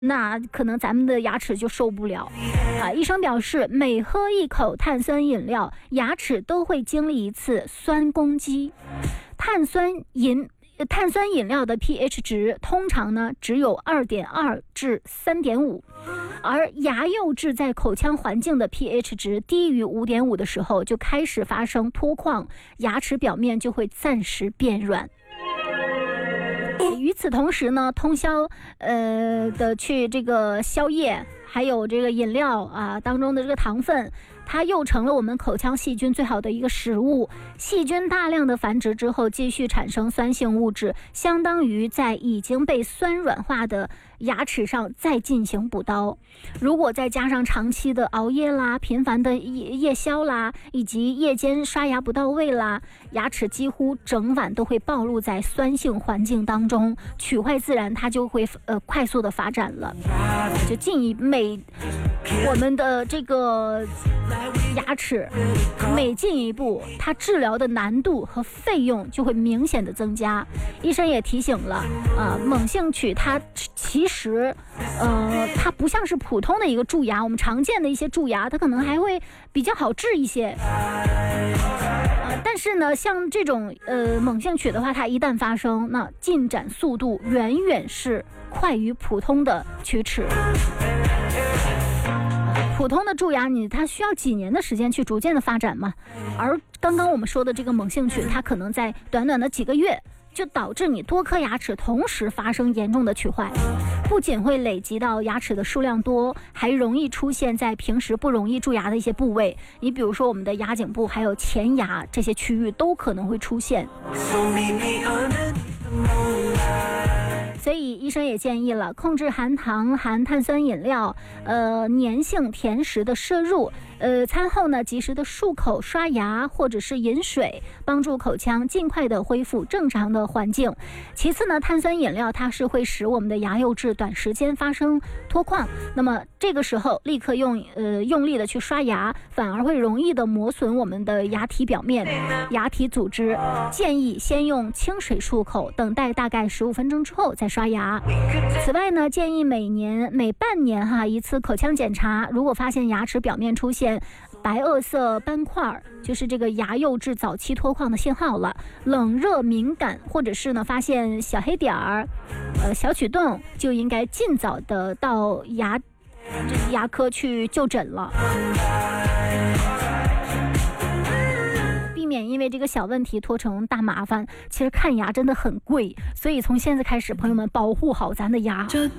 那可能咱们的牙齿就受不了啊。医生表示，每喝一口碳酸饮料，牙齿都会经历一次酸攻击。碳酸饮料的 pH 值通常呢只有 2.2 至 3.5， 而牙釉质在口腔环境的 pH 值低于 5.5 的时候，就开始发生脱矿，牙齿表面就会暂时变软。与此同时呢，通宵的去这个宵夜，还有这个饮料啊当中的这个糖分，它又成了我们口腔细菌最好的一个食物。细菌大量的繁殖之后，继续产生酸性物质，相当于在已经被酸软化的牙齿上再进行补刀。如果再加上长期的熬夜啦、频繁的夜宵啦，以及夜间刷牙不到位啦，牙齿几乎整晚都会暴露在酸性环境当中，龋坏自然它就会快速的发展了。就我们的这个牙齿每进一步，它治疗的难度和费用就会明显的增加。医生也提醒了猛性龋它其实它不像是普通的一个蛀牙，我们常见的一些蛀牙它可能还会比较好治一些，但是呢像这种猛性龋的话，它一旦发生，那进展速度远远是快于普通的龋齿。普通的蛀牙它需要几年的时间去逐渐的发展嘛，而刚刚我们说的这个猛性龋，它可能在短短的几个月就导致你多颗牙齿同时发生严重的龋坏，不仅会累积到牙齿的数量多，还容易出现在平时不容易蛀牙的一些部位，你比如说我们的牙颈部还有前牙这些区域都可能会出现。所以医生也建议了，控制含糖、含碳酸饮料、粘性甜食的摄入，餐后呢及时的漱口、刷牙或者是饮水，帮助口腔尽快的恢复正常的环境。其次呢，碳酸饮料它是会使我们的牙釉质短时间发生脱矿，那么这个时候立刻用力的去刷牙，反而会容易的磨损我们的牙体表面、牙体组织。建议先用清水漱口，等待大概15分钟之后再刷牙。此外呢，建议每半年一次口腔检查，如果发现牙齿表面出现白褐色斑块，就是这个牙釉质早期脱矿的信号了。冷热敏感或者是呢发现小黑点儿、小龋洞，就应该尽早的到牙科去就诊了。避免因为这个小问题拖成大麻烦。其实看牙真的很贵，所以从现在开始，朋友们保护好咱的牙。 这